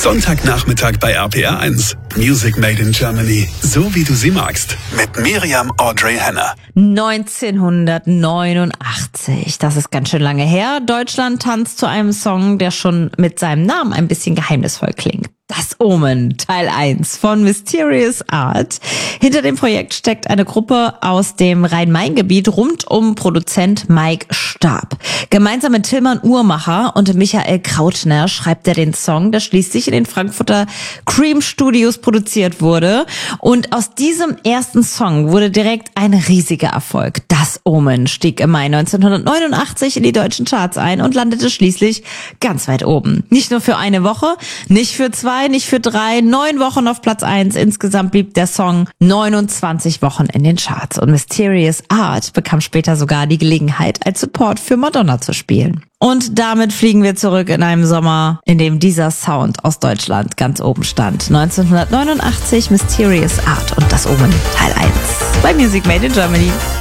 Sonntagnachmittag bei RPR1. Music Made in Germany. So wie du sie magst. Mit Miriam Audrey Henner. 1989. Das ist ganz schön lange her. Deutschland tanzt zu einem Song, der schon mit seinem Namen ein bisschen geheimnisvoll klingt. Das Omen, Teil 1 von Mysterious Art. Hinter dem Projekt steckt eine Gruppe aus dem Rhein-Main-Gebiet rund um Produzent Mike Stab. Gemeinsam mit Tilman Uhrmacher und Michael Krautner schreibt er den Song, der schließlich in den Frankfurter Cream Studios produziert wurde. Und aus diesem ersten Song wurde direkt ein riesiger Erfolg. Das Omen stieg im Mai 1989 in die deutschen Charts ein und landete schließlich ganz weit oben. Nicht nur für eine Woche, nicht für 2, nicht für 3, 9 Wochen auf Platz 1. Insgesamt blieb der Song 29 Wochen in den Charts. Und Mysterious Art bekam später sogar die Gelegenheit, als Support für Madonna zu spielen. Und damit fliegen wir zurück in einem Sommer, in dem dieser Sound aus Deutschland ganz oben stand. 1989 Mysterious Art und das Omen Teil 1 bei Music Made in Germany.